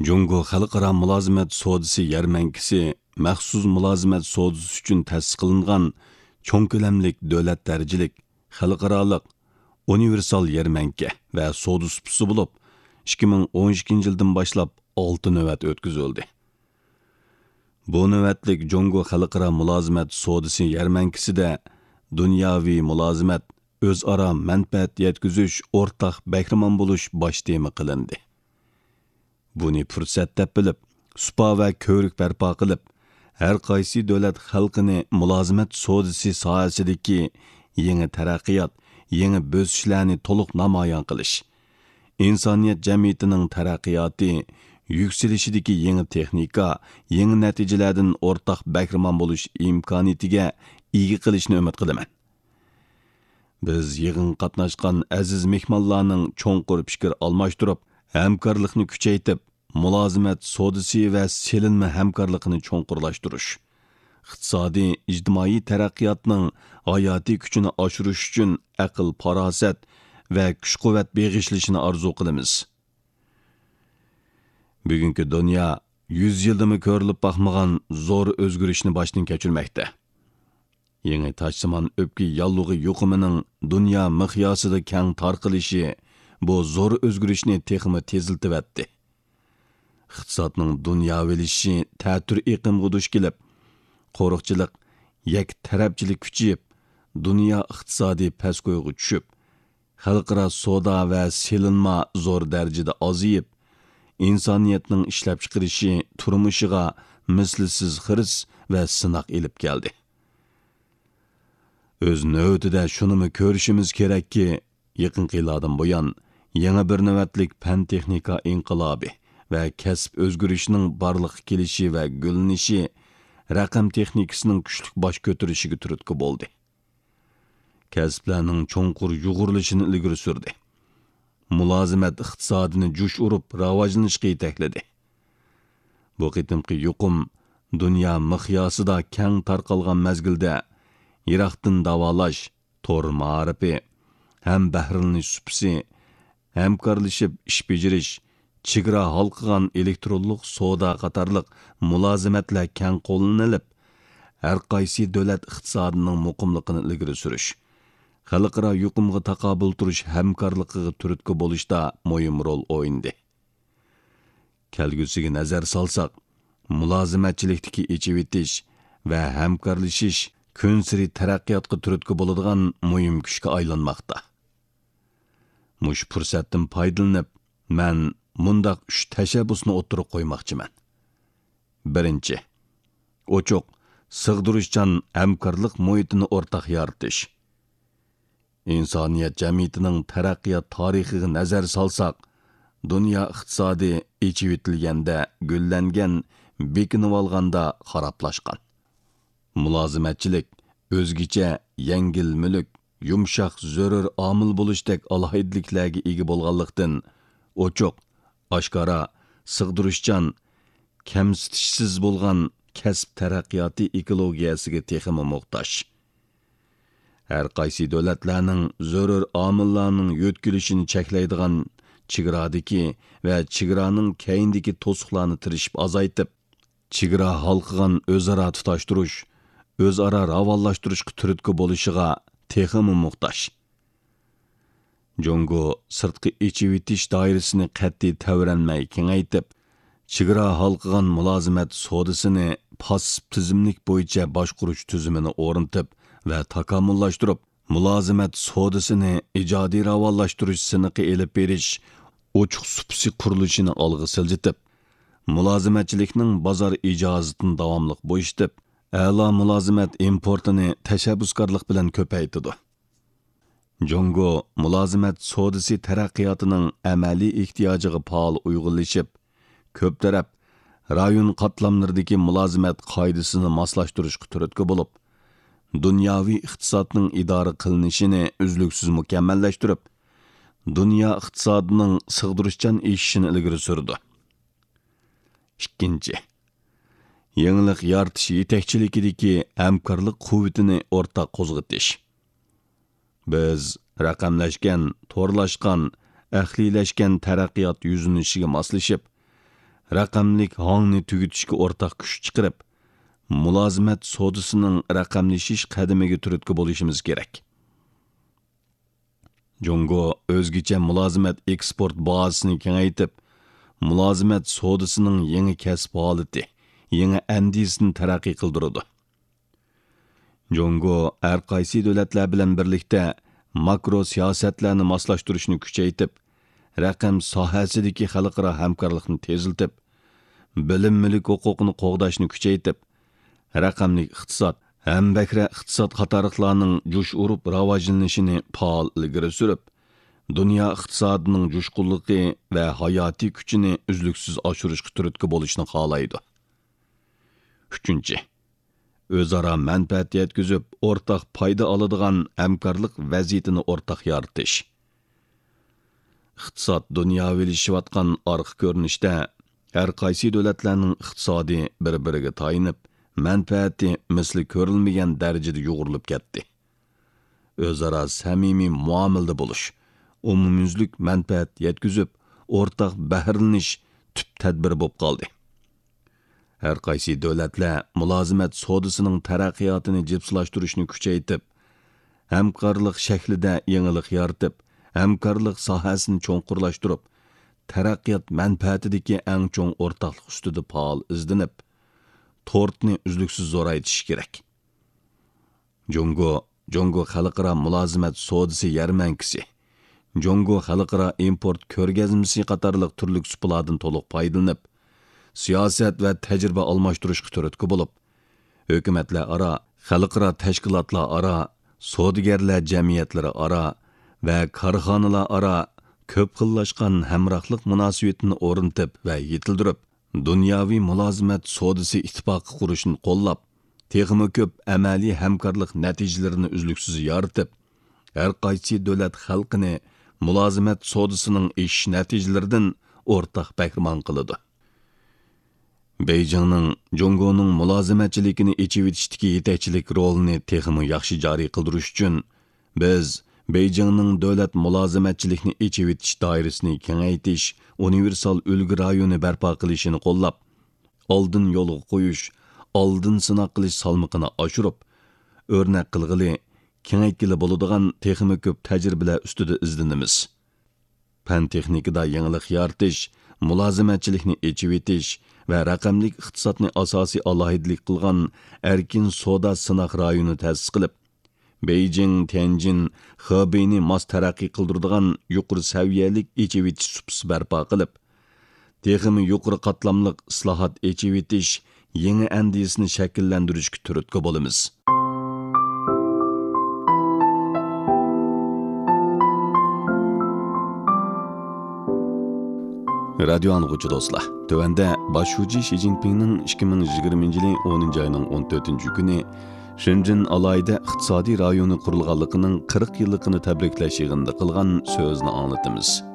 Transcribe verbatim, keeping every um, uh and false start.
Jungo Xalqaro mulozimat sodisi yarmankisi maxsus mulozimat sodisi uchun ta'sis qilingan cho'ng ko'lamlik davlat darajalik xalqaroliq universal yarmanka va soda supisi bo'lib ikki ming o'n ikkinchi yildan boshlab olti navbat o'tkazildi. Bu navbatlik Jungo Xalqaro mulozimat sodisi yarmankisida dunyoviy mulozimat, o'zaro manfaat yetkazish, o'rtaq bahramon bo'lish bosh tema qilindi. Buni fursat deb bilib, supa va ko'rik barpo qilib, har qaysi davlat xalqini mulozimat sodisi sohasidagi yangi taraqqiyot, yangi bo'sishlarni to'liq namoyon qilish, insoniyat jamiyatining taraqqiyoti, yuksalishidagi yangi texnika, yangi natijalardan o'rtaq bahramon bo'lish imkoniyatiga ega qilishni umid qilaman. Biz yig'in qatnashgan aziz mehmonlarning cho'nqur fikr almashtirib, hamkorlikni kuchaytirib, mulozimat sodisi va selinma hamkorlikni cho'nqurlashtirish, iqtisodiy, ijtimoiy taraqqiyotning hayotiy kuchini oshirish uchun aql, farosat va kuch-quvvat beg'ishlashini orzu qilamiz. Bugungi dunyo yuz yildami ko'rilib boqmagan zo'r o'zgarishni boshdan kechirmoqda. Yangi tashsimon o'pki yallug'i yuqumining dunyo miqyosida keng tarqalishi bu zo'r o'zgarishni texmi teziltibatdi. Iqtisodning dunyovilishishi ta'tir iqimga duch kelib, qo'riqchilik, yak tarafchilik kuchayib, dunyo iqtisodiy pastgo'yga tushib, xalqaro savdo va selinma zo'r darajada ozayib, insoniyatning ishlab chiqarishi turmushiga mislsiz xiris va sinoq elib keldi. O'z navbatida shunimi ko'rishimiz kerakki, yaqinqi yillardan buyon yangi bir navbatlik fan texnika inqilobi va kasb o'zgarishining barliq kelishi va gullanishi raqam texnikasining kuchli bosh ko'tarishiga turtki bo'ldi. Kasblarning cho'nqur yug'urilishini ilgari surdi. Mulozimat iqtisodini jush urib rivojlanishga yetakladi. Bu qitimqi yuqum dunyo miqyosida keng tarqalgan mazgilda Iroqdan davolash, tor ma'rifi, ham bahrilanish supisi, hamkorlashib ish bajarish, chegara halqıgan elektronlik savdo qatorliq mulozimatlar keng qo'llanilib, har qaysi davlat iqtisodining muqimligini ilgari surish, xalqaro yuqumga taqobil turish hamkorligiga turtki bo'lishda muhim rol o'ynadi. Kelgusiga nazar solsak, mulozimatchilikdagi ichib etish va hamkorlashish kun siri taraqqiyotga turtki bo'ladigan muhim kuchga aylanmoqda. Mush fursatdan foydalanib, men mundaq uch tashabbusni o'tirib qo'ymoqchiman. Birinchi, ochiq, sig'dirishchan hamkorlik muhitini o'rtaq yaratish. Insoniyat jamiyatining taraqqiyot tarixiga nazar solsak, dunyo iqtisodi ichib etilganda, gullangan, bekinib olganda xarablashgan. Mulozimatchilik o'zgacha yengil mulk, yumshoq zo'rur omil bo'lishdek alohidliklarga ega bo'lganlikdan ochiq, oshkora, sig'dirishchan, kamsitishsiz bo'lgan kasb taraqqiyoti ekologiyasiga texmi muhtoj. Har qaysi davlatlarning zo'rur omillarning yo'tkilishini cheklaydigan chegaradagi va chegaraning keyindagi to'siqlarni tirishib azaytib, chegara halqıgan o'zaro tutashtirish, o'zaro rivojlantirishga turtki bo'lishiga texmi muhtoj. Jungo sirtqi ichib etish doirasini qat'iy tavranmay kengaytib, chegara halqıgan mulozimat sodisini passiv tizimlik bo'yicha boshqarish tizimini o'rnatib va takomillashtirib, mulozimat sodisini ijodiy rivojlantirish siniqi elib berish, ochiq supsi qurilishini olg'a siljitib, mulozimatchilikning bozor ijozatini davomli bo'yitib, a'lo mulozimat importini tashabbuskorlik bilan ko'paytirdi. Jungo mulozimat sodisi taraqqiyotining amaliy ehtiyojiga faol uyg'unlashib, ko'p taraf rayon qatlamlaridagi mulozimat qoidasini moslashtirishga turtki bo'lib, dunyoviy iqtisodning idora qilinishini uzluksiz mukammallashtirib, dunyo iqtisodining sig'dirishchan eshishini ilgari surdi. Ikkinchi, yangilik yaratish yetakchiligidagi hamkorlik quvvatini o'rtaq qo'zg'atish. Biz raqamlashgan, to'rlashgan, ahliylashgan taraqqiyot yuzinishiga moslashib, raqamlik hongni tugutishga o'rtaq kuch chiqarib, mulozimat sodisining raqamlashish qadamiga turtki bo'lishimiz kerak. Jungo o'zgacha mulozimat eksport bazasini kengaytib, mulozimat sodisining yangi kasb holati, yangi andisini taraqqiy qildirdi. Jungo har qaysi davlatlar bilan birlikda makro siyosatlarni moslashtirishni kuchaytib, raqam sohasidagi xalqaro hamkorlikni teziltib, bilim mulk huquqini qo'g'dashni kuchaytib, raqamli iqtisod, ham bakra iqtisod qatoriqlarning jush urib rivojlanishini faol ilgari surib, dunyo iqtisodining jushqunligi va hayotiy kuchini uzluksiz oshirishga turtki bo'lishni xohlaydi. Uchinchi, o'zaro manfaat yetkazib, o'rtaq foyda oladigan hamkorlik vaziyatini o'rtaq yaratish. Iqtisod dunyoviylashayotgan orqa ko'rinishda har qaysi davlatlarning iqtisodi bir-biriga tayinib, manfaati misli ko'rilmagan darajada yo'g'rilib ketdi. O'zaro samimiy muomalada bo'lish, umumyuzlik manfaat yetkazib, o'rtaq bahrlanish tub tadbir bo'lib qoldi. Har qaysi davlatlar mulozimat sodisining taraqqiyotini jipslashtirishni kuchaytib, hamkorlik shaklida yangilik yaratib, hamkorlik sohasini cho'nqurlashtirib, taraqqiyot manfaatidagi eng cho'ng o'rtaqlik ustida faol izlanib, tortni uzluksiz zo'raytish kerak. Jungo, Jungo xalqaro mulozimat sodisi yarmankisi, Jungo xalqaro import ko'rgazmasi qatorliq turli supalardan to'liq foydalanib, siyosat va tajriba almashtirishga turtki bo'lib, hukumatlar aro, xalqaro tashkilotlar aro, savdogarlar jamiyatlari aro va korxonalar aro ko'p xillashgan hamrohlik munosabatini o'rnatib va yetildirib, dunyoviy mulozimat sodisi ittifoqi qurishni qo'llab, texmi ko'p amaliy hamkorlik natijalarini uzluksiz yoritib, har qaysi davlat xalqini mulozimat sodisining ish natijalaridan o'rtaq bahramand qiladi. Beijingning Jungoning mulozimatchiligini ichib etishdagi yetakchilik rolini texmi yaxshi joriy qildirish uchun biz Beijingning davlat mulozimatchilikni ichib etish doirasini kengaytirish, universal ulgu rayoni barpo qilishini qo'llab, oldin yo'lga qo'yish, oldin sinov qilish salmoqini oshirib, o'rnak qilg'ili, kengaytgili bo'ladigan texmi ko'p tajribalar ustida izlanamiz. Fan texnikada yangilik yaratish, mulozimatchilikni ichib etish va raqamlik iqtisodni asosiy alohidlik qilgan erkin savdo sinov rayoni ta'sis qilib, Beijing, Tianjin, Xebeyni mos taraqqiy qildiradigan yuqori saviyalik ichib etish supsi barpo qilib, texmi yuqori qatlamliq islohot ichib etish, yangi andisini shakllantirishga turtki bo'lamiz. Radio anglg'uchi do'stlar, tövəndə Başuji Xi Jinpingning ikki ming yigirmanchi yil o'ninchi oyning o'n to'rtinchi kuni Shenzhen alayda iqtisodiy rayoni qurilganligining qirq yilligini tabriklash yig'inida qilgan so'zni anglatamiz.